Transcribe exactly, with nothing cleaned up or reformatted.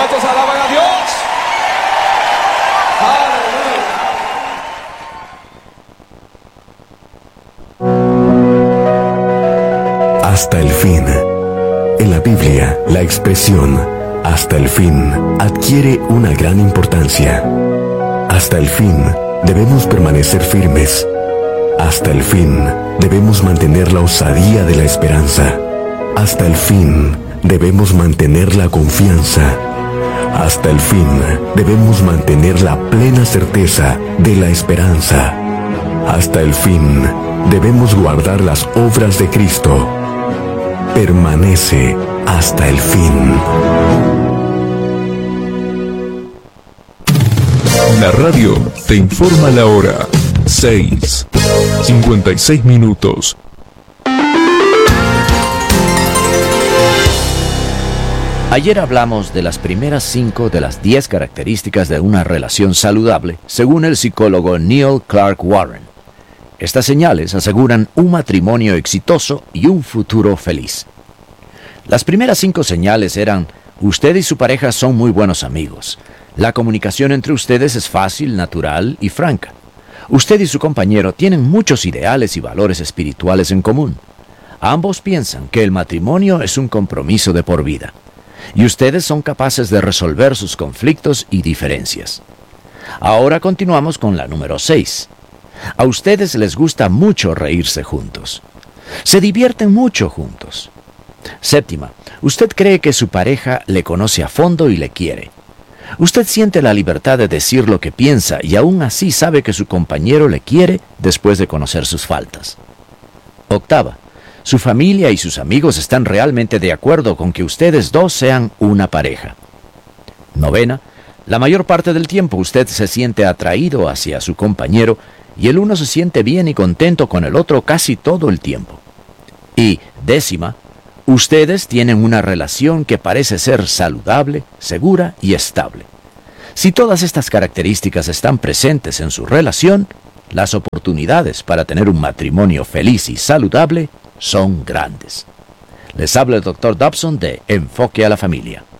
¿Cuántos alaban a Dios? ¡Aleluya! Hasta el fin. En la Biblia, la expresión hasta el fin adquiere una gran importancia. Hasta el fin debemos permanecer firmes. Hasta el fin debemos mantener la osadía de la esperanza. Hasta el fin debemos mantener la confianza. Hasta el fin debemos mantener la plena certeza de la esperanza. Hasta el fin debemos guardar las obras de Cristo. Permanece hasta el fin. La radio te informa la hora. seis, cincuenta y seis minutos. Ayer hablamos de las primeras cinco de las diez características de una relación saludable, según el psicólogo Neil Clark Warren. Estas señales aseguran un matrimonio exitoso y un futuro feliz. Las primeras cinco señales eran: usted y su pareja son muy buenos amigos. La comunicación entre ustedes es fácil, natural y franca. Usted y su compañero tienen muchos ideales y valores espirituales en común. Ambos piensan que el matrimonio es un compromiso de por vida. Y ustedes son capaces de resolver sus conflictos y diferencias. Ahora continuamos con la número seis. A ustedes les gusta mucho reírse juntos. Se divierten mucho juntos. Séptima, usted cree que su pareja le conoce a fondo y le quiere. Usted siente la libertad de decir lo que piensa y aún así sabe que su compañero le quiere después de conocer sus faltas. Octava, su familia y sus amigos están realmente de acuerdo con que ustedes dos sean una pareja. Novena, la mayor parte del tiempo usted se siente atraído hacia su compañero y el uno se siente bien y contento con el otro casi todo el tiempo. Y décima, ustedes tienen una relación que parece ser saludable, segura y estable. Si todas estas características están presentes en su relación, las oportunidades para tener un matrimonio feliz y saludable son grandes. Les habla el doctor Dobson de Enfoque a la Familia.